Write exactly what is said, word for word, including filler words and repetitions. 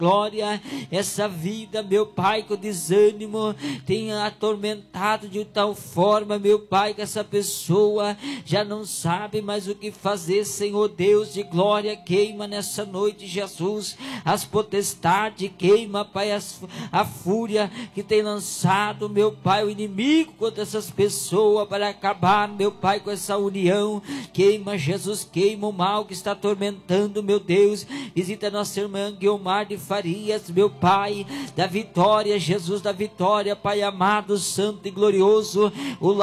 glória, essa vida, meu Pai, que o desânimo tenha atormentado de tal forma, meu Pai, que essa pessoa já não sabe mais o que fazer. Senhor Deus de glória, queima nessa noite, Jesus, as potestades, queima, Pai, as, a fúria que tem lançado, meu Pai, o inimigo contra essas pessoas para acabar, meu Pai, com essa união. Queima, Jesus, queima o mal que está atormentando, meu Deus. Visita nossa irmã Guilmar de Farias, meu Pai, da vitória, Jesus, da vitória, Pai amado, santo e glorioso, o